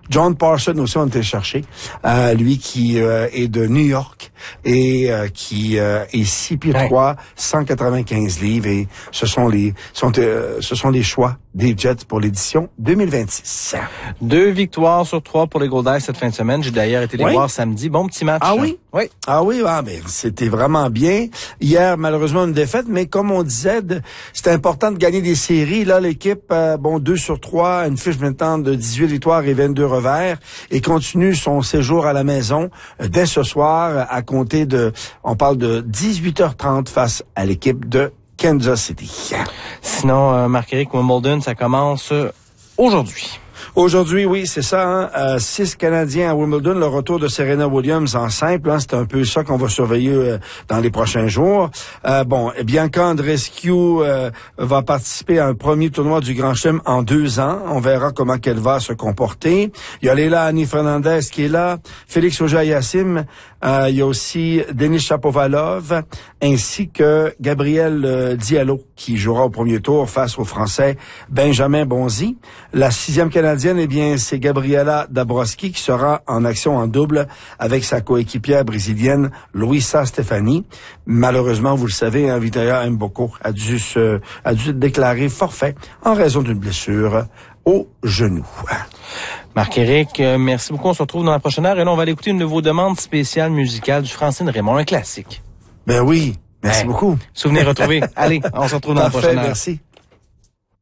John Parson aussi, on était cherché. Lui qui est de New York et qui est 6 pieds 3, 195 livres. Et ce sont les choix des Jets pour l'édition 2026. 2 victoires sur 3 pour les Goldeyes cette fin de semaine. J'ai d'ailleurs été les voir samedi. Bon petit match. Ah oui? Oui. Ah oui, mais c'était vraiment bien. Hier, malheureusement, une défaite, mais comme on disait, c'est important de gagner des séries. Là, l'équipe, 2 sur 3, une fiche maintenant de 18 victoires et 22 revers, et continue son séjour à la maison dès ce soir à compter on parle de 18h30 face à l'équipe de Kansas City. Sinon, Marc-Éric, Wimbledon, ça commence aujourd'hui. Aujourd'hui, oui, c'est ça. 6 Canadiens à Wimbledon, le retour de Serena Williams en simple. C'est un peu ça qu'on va surveiller dans les prochains jours. Bianca Andreescu va participer à un premier tournoi du Grand Chelem en 2 ans. On verra comment qu'elle va se comporter. Il y a Leila Annie Fernandez qui est là, Félix Auger-Aliassime. Il y a aussi Denis Shapovalov, ainsi que Gabriel Diallo, qui jouera au premier tour face au Français Benjamin Bonzi. La 6e Canadienne, c'est Gabriela Dabrowski qui sera en action en double avec sa coéquipière brésilienne Luisa Stefani. Malheureusement, vous le savez, Victoria Mboko a dû déclarer forfait en raison d'une blessure au genou. Marc-Éric, merci beaucoup. On se retrouve dans la prochaine heure et là, on va aller écouter une de vos demandes spéciales musicales du Francine Raymond, un classique. Ben oui, merci beaucoup. Souvenir retrouvé. Allez, on se retrouve dans la prochaine heure. Merci.